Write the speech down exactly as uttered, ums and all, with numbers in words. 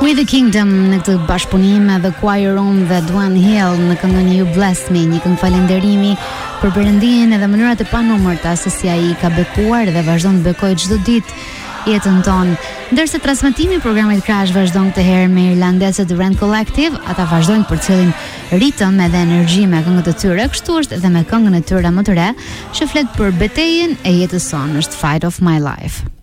With the Kingdom në këtë bashkëpunim dhe Choir Room dhe Dwan Hill në këngën You Bless Me, një këngë falënderimi për Perëndin dhe mënyrat e panumërta se si ai ka bekuar dhe vazhdon të bekojë çdo ditë jetën tonë. Ndërsa transmetimi i programit Crash vazhdon këtë herë me irlandezët Rand Collective, ata vazhdojnë për cilin ritëm edhe energji me këngët e tyre, kështu është edhe me këngën e tyre më të re, që flet për betejën e jetës sonë, është Fight of My Life.